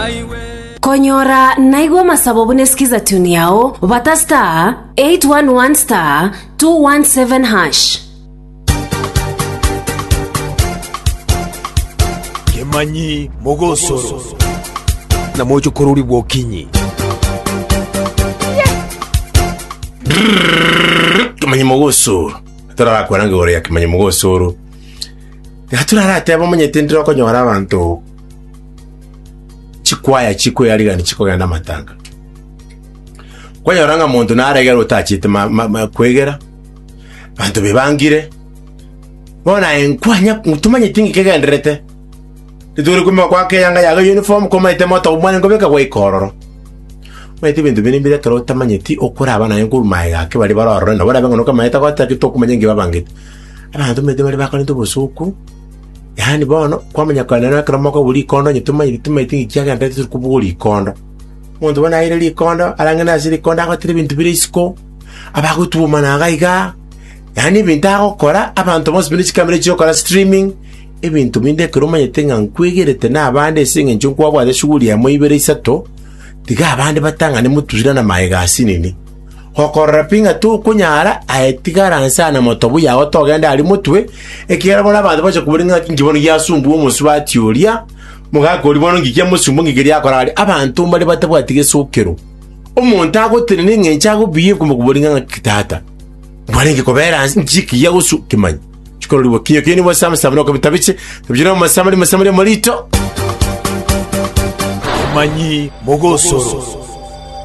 Konyora naigwa masababu nesikiza tuni yao bata star 811 star 217 hash. Kemanyi Mogosoro na mojo kururi bwokinyi. Kemanyi Mogosoro tara kwananga ore ya Kemanyi Mogosoro haturarate abamenyetendera konyora abantu chikwaya chiko yali gani chiko ganda matanga kwanyoranga muntu naregera utachite kwegera bantu bebangire bona enkwanya mutumanye tingi kegenderete nduri kuma kwake yanga yaga uniform koma ite moto umwane ngobeka kwa ikororo mwete bintu bini bile karo tamanyeti okura abana yenkuru maiga ke bali baroro na bona bengo kamaita kwa takito kumanye ngiba bangite abantu mede bali bakani to bosuku yani bono kwamanya kana na kama ko buli kondo nyitumanye tingi kyaga ndete kubuli kondo muntu bona ile li kondo alangana asiri kondo akatire bintu bile isko abakutuma na gaiga yani bintu kora abantu mos bini kamera cyo kora streaming ebintu binde kurumanye tenga nkwegerete na abande singe nchunkwa bwa shuguri ya moibere isato tiga abande batanga ne mutuzira na maiga asinini hokora pinga tu kunyara aetigara nsana motobu ya otogenda ali mutwe ekira bona abantu baje kuburinga kingibono yasumbu omusuba tioria mugakori bono ngiye musumbu ngigiri yakora ali abantu mbali batabwatige sokero omuntu agotene ngencha go biye kumuburinga kitata mbarenge kobera njiki ya usu kimanyi chikoro bokiyo kini wasama sabno ko bitabice tubyina mu masamari marito Kemanyi Mogosoro.